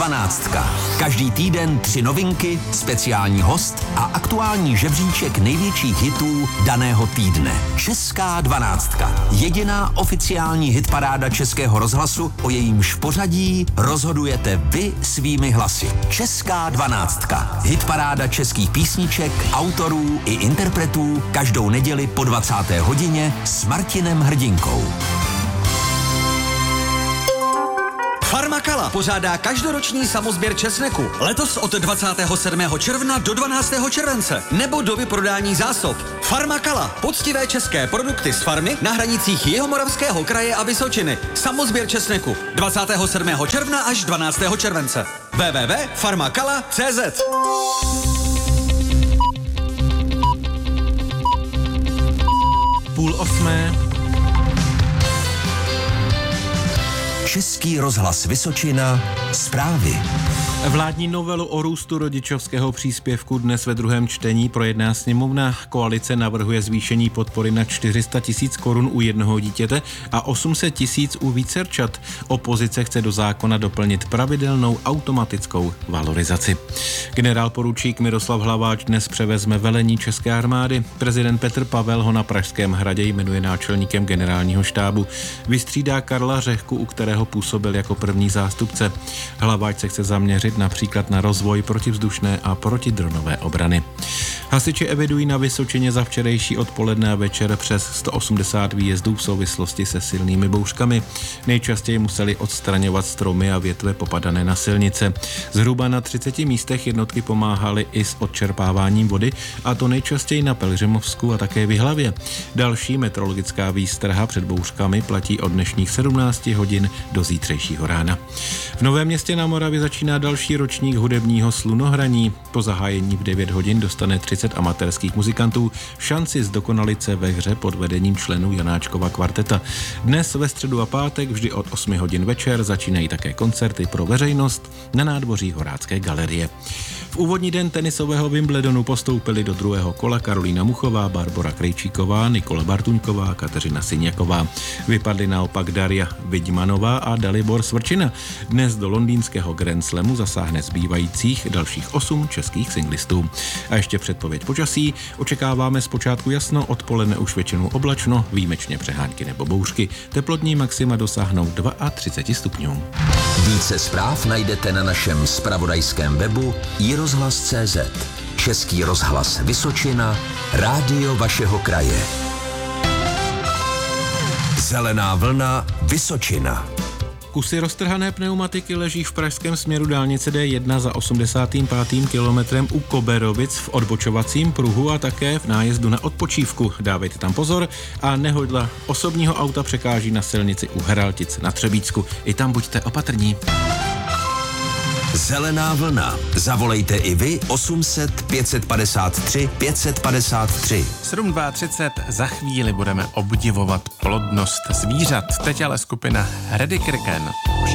12. Každý týden 3 novinky, speciální host a aktuální žebříček největších hitů daného týdne. Česká 12. Jediná oficiální hitparáda Českého rozhlasu, o jejímž pořadí rozhodujete vy svými hlasy. Česká 12. Hitparáda českých písniček, autorů i interpretů každou neděli po 20. hodině s Martinem Hrdinkou. Farma Kala pořádá každoroční samosběr česneku. Letos od 27. června do 12. července. Nebo do vyprodání zásob. Farma Kala. Poctivé české produkty z farmy na hranicích Jihomoravského kraje a Vysočiny. Samosběr česneku. 27. června až 12. července. www.farmakala.cz. Půl osmé. Český rozhlas Vysočina, zprávy. Vládní novelu o růstu rodičovského příspěvku dnes ve druhém čtení projedná sněmovna. Koalice navrhuje zvýšení podpory na 400 000 korun u jednoho dítěte a 800 000 u vícerčat. Opozice chce do zákona doplnit pravidelnou automatickou valorizaci. Generál poručík Miroslav Hlaváč dnes převezme velení české armády. Prezident Petr Pavel ho na Pražském hradě jmenuje náčelníkem generálního štábu. Vystřídá Karla Řehku, u kterého působil jako první zástupce. Hlaváč se chce zaměřit například na rozvoj protivzdušné a protidronové obrany. Hasiči evidují na Vysočině za včerejší odpoledne a večer přes 180 výjezdů v souvislosti se silnými bouřkami. Nejčastěji museli odstraňovat stromy a větve popadané na silnice. Zhruba na 30 místech jednotky pomáhaly i s odčerpáváním vody, a to nejčastěji na Pelhřimovsku a také v Jihlavě. Další meteorologická výstraha před bouřkami platí od dnešních 17 hodin do zítřejšího rána. V Novém Městě na Moravě začíná další ročník hudebního slunohraní. Po zahájení v 9 hodin dostane 30 amatérských muzikantů šanci zdokonalit se ve hře pod vedením členů Janáčkova kvarteta. Dnes ve středu a pátek vždy od 8 hodin večer začínají také koncerty pro veřejnost na nádvoří Horácké galerie. V úvodní den tenisového Wimbledonu postoupili do druhého kola Karolína Muchová, Barbora Krejčíková, Nikola Bartuňková a Kateřina Syňaková. Vypadly naopak Daria Vidmanová a Dalibor Svrčina. Dnes do londýnského Grand Slamu zasáhne zbývajících dalších 8 českých singlistů. A ještě předpověď počasí. Očekáváme zpočátku jasno, odpoledne už většinou oblačno, výjimečně přehánky nebo bouřky. Teplotní maxima dosáhnou 32 stupňů. Více zpráv najdete na našem zpravodajském webu iRozhlas.cz. Český rozhlas Vysočina, rádio vašeho kraje. Zelená vlna Vysočina. Kusy roztrhané pneumatiky leží v pražském směru dálnice D1 za 85. kilometrem u Koberovic v odbočovacím pruhu a také v nájezdu na odpočívku. Dávejte tam pozor a nehodla osobního auta překáží na silnici u Heraltic na Třebíčsku. I tam buďte opatrní. Zelená vlna. Zavolejte i vy 800 553 553. 7:30 za chvíli budeme obdivovat plodnost zvířat. Teď ale skupina Ready Kirken.